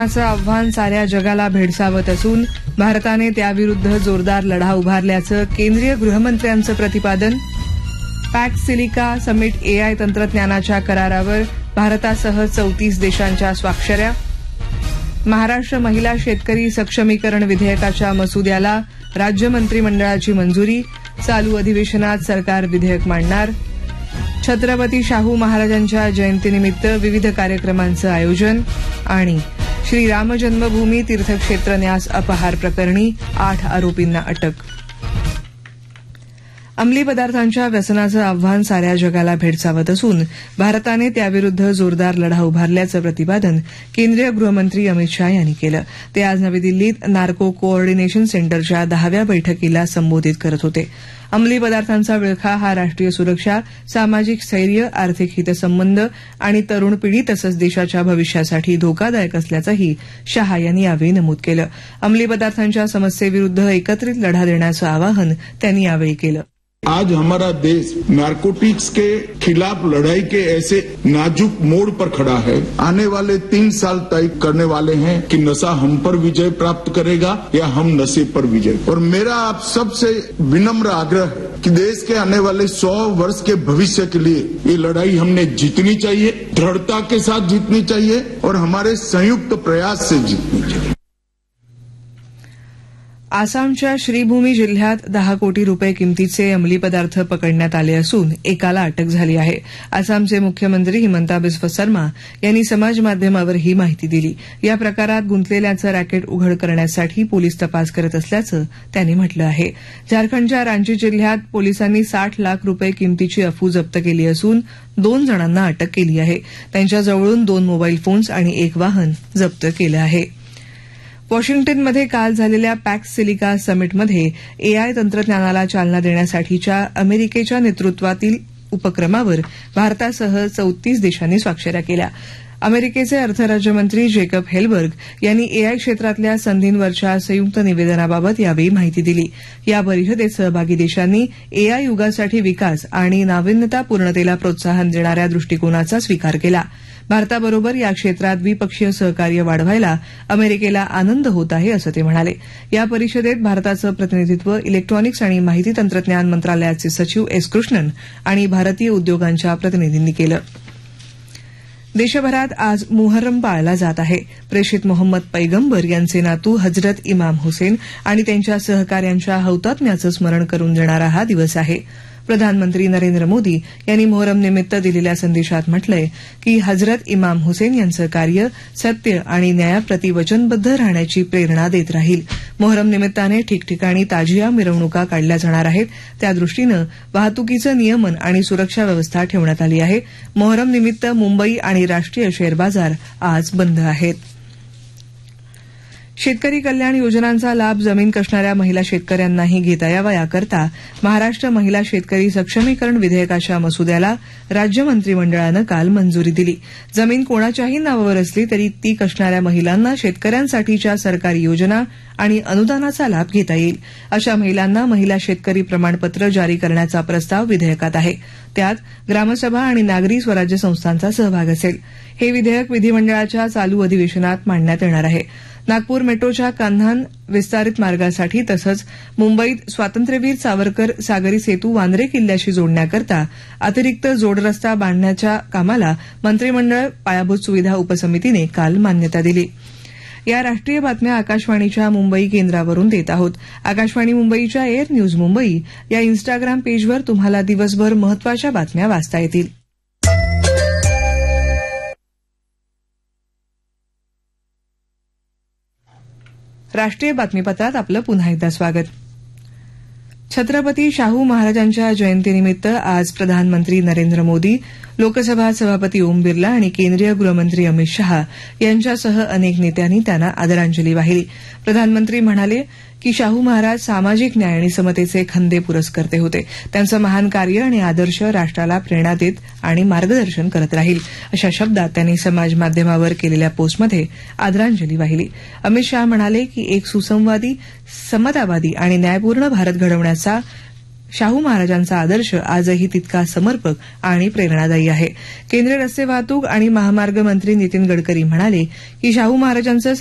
असं आव्हान साऱ्या जगाला भेडसावत असून भारताने त्याविरुद्ध जोरदार लढा उभारल्याचं केंद्रीय गृहमंत्र्यांचं प्रतिपादन. पॅक्स सिलिका समिट एआय तंत्रज्ञानाच्या करारावर भारतासह 34 देशांच्या स्वाक्षऱ्या. महाराष्ट्र महिला शेतकरी सक्षमीकरण विधेयकाच्या मसुद्याला राज्य मंत्रिमंडळाची मंजुरी. चालू अधिवेशनात सरकार विधेयक मांडणार. छत्रपती शाहू महाराजांच्या जयंतीनिमित्त विविध कार्यक्रमांचं आयोजन. आणि श्रीराम जन्मभूमी तीर्थक्षेत्र न्यास अपहार प्रकरणी 8 आरोपींना अटक. अंमली पदार्थांच्या व्यसनाचं आव्हान साऱ्या जगाला भेडसावत असून भारताने त्याविरुद्ध जोरदार लढा उभारल्याचं प्रतिपादन केंद्रीय गृहमंत्री अमित शाह यांनी केलं. ते आज नवी दिल्लीत नार्को कोऑर्डिनेशन सेंटरच्या 10व्या बैठकीला संबोधित करत होते. अंमली पदार्थांचा विळखा हा राष्ट्रीय सुरक्षा, सामाजिक स्थैर्य, आर्थिक हितसंबंध आणि तरुण पिढी तसंच देशाच्या भविष्यासाठी धोकादायक असल्याचंही शाह यांनी यावेळी नमूद केलं. अंमली पदार्थांच्या समस्येविरुद्ध एकत्रित लढा देण्याचं आवाहन त्यांनी यावेळी केलं. आज हमारा देश नार्कोटिक्स के खिलाफ लड़ाई के ऐसे नाजुक मोड़ पर खड़ा है. आने वाले 3 साल तय करने वाले हैं कि नशा हम पर विजय प्राप्त करेगा या हम नशे पर विजय. और मेरा आप सबसे विनम्र आग्रह है कि देश के आने वाले 100 वर्ष के भविष्य के लिए ये लड़ाई हमने जीतनी चाहिए, दृढ़ता के साथ जीतनी चाहिए और हमारे संयुक्त प्रयास से जीतनी चाहिए. आसामच्या श्रीभूमी जिल्ह्यात 10 कोटी रुपये किमतीचे अंमली पदार्थ पकडण्यात आले असून एकाला अटक झाली आहे. आसामचे मुख्यमंत्री हिमंता बिस्व शर्मा यांनी समाज माध्यमावर ही माहिती दिली. या प्रकारात गुंतलेल्याचं रॅकेट उघड करण्यासाठी पोलीस तपास करत असल्याचं त्यांनी म्हटलं आहे. झारखंडच्या रांची जिल्ह्यात पोलिसांनी 60 लाख रुपये किमतीची अफू जप्त केली असून 2 जणांना अटक केली आहे. त्यांच्याजवळून 2 मोबाईल फोन्स आणि 1 वाहन जप्त केलं आहे. वॉशिंग्टनमध्ये काल झालेल्या पॅक्स सिलिका समिटमध्ये एआय तंत्रज्ञानाला चालना देण्यासाठीच्या अमेरिकेच्या नेतृत्वातील उपक्रमावर भारतासह 34 देशांनी स्वाक्षऱ्या केल्या. अमेरिकेचे अर्थ राज्यमंत्री जेकब हेलबर्ग यांनी एआय क्षेत्रातल्या संधींवरच्या संयुक्त निवेदनाबाबत यावेळी माहिती दिली. या परिषदेत सहभागी देशांनी एआय युगासाठी विकास आणि नाविन्यता पूर्णतेला प्रोत्साहन देणाऱ्या दृष्टिकोनाचा स्वीकार केला. भारताबरोबर या क्षेत्रात द्विपक्षीय सहकार्य वाढवायला अमेरिकेला आनंद होत आहे असं ते म्हणाले. या परिषदेत भारताचं प्रतिनिधित्व इलेक्ट्रॉनिक्स आणि माहिती तंत्रज्ञान मंत्रालयाचे सचिव एस कृष्णन आणि भारतीय उद्योगांच्या प्रतिनिधींनी केलं. देशभरात आज मुहर्रम पाळला जात आहे. प्रेषित मोहम्मद पैगंबर यांचे नातू हजरत इमाम हुसेन आणि त्यांच्या सहकाऱ्यांच्या हौतात्म्याचं स्मरण करून देणारा हा दिवस आहे. प्रधानमंत्री नरेंद्र मोदी यांनी मोहरमनिमित्त दिलेल्या संदेशात म्हटलंय की हजरत इमाम हुसेन यांचं कार्य सत्य आणि न्यायाप्रती वचनबद्ध राहण्याची प्रेरणा देत राहील. मोहरम निमित्ताने ठिकठिकाणी ताजिया मिरवणुका काढल्या जाणार आहेत. त्यादृष्टीनं वाहतुकीचं नियमन आणि सुरक्षा व्यवस्था ठेवण्यात आली आहे. मोहरम निमित्त मुंबई आणि राष्ट्रीय शेअर बाजार आज बंद आहेत. शेतकरी कल्याण योजनांचा लाभ जमीन कसणाऱ्या महिला शेतकऱ्यांनाही घेता यावा याकरता महाराष्ट्र महिला शेतकरी सक्षमीकरण विधेयकाच्या मसुद्याला राज्य मंत्रिमंडळानं काल मंजुरी दिली. जमीन कोणाच्याही नावावर असली तरी ती कसणाऱ्या महिलांना शेतकऱ्यांसाठीच्या सरकारी योजना आणि अनुदानाचा लाभ घेता येईल. अशा महिलांना महिला शेतकरी प्रमाणपत्र जारी करण्याचा प्रस्ताव विधेयकात आहे. त्यात ग्रामसभा आणि नागरी स्वराज्य संस्थांचा सहभाग असेल. हे विधेयक विधिमंडळाच्या चालू अधिवेशनात मांडण्यात येणार आहे. नागपूर मेट्रोच्या कान्हान विस्तारित मार्गासाठी तसंच मुंबईत स्वातंत्र्यवीर सावरकर सागरी सेतू वांद्रे किल्ल्याशी जोडण्याकरता अतिरिक्त जोडरस्ता बांधण्याच्या कामाला मंत्रिमंडळ पायाभूत सुविधा उपसमितीने काल मान्यता दिली. या राष्ट्रीय बातम्या आकाशवाणीच्या मुंबई केंद्रावरून देत आहोत. आकाशवाणी मुंबईच्या एअर न्यूज मुंबई या इन्स्टाग्राम पेजवर तुम्हाला दिवसभर महत्वाच्या बातम्या वाचता येतील. राष्ट्रीय बातमीपत्रात आपलं पुन्हा एकदा स्वागत. छत्रपती शाहू महाराजांच्या जयंतीनिमित्त आज प्रधानमंत्री नरेंद्र मोदी, लोकसभा सभापती ओम बिर्ला आणि केंद्रीय गृहमंत्री अमित शहा यांच्यासह अनेक नेत्यांनी त्यांना आदरांजली वाहिली. प्रधानमंत्री म्हणाले की शाहू महाराज सामाजिक न्याय आणि समतेचे खंदे पुरस्कर्ते होते. त्यांचं महान कार्य आणि आदर्श राष्ट्राला प्रेरणा देत आणि मार्गदर्शन करत राहील अशा शब्दात त्यांनी समाज माध्यमावर केलेल्या पोस्टमध्ये आदरांजली वाहिली. अमित शहा म्हणाले की एक सुसंवादी, समतावादी आणि न्यायपूर्ण भारत घडवण्याचा शाहू महाराजांचा आदर्श आजही तितका समर्पक आणि प्रेरणादायी आहे. केंद्रीय रस्ते वाहतूक आणि महामार्ग मंत्री नितीन गडकरी म्हणाले की शाहू महाराजांचं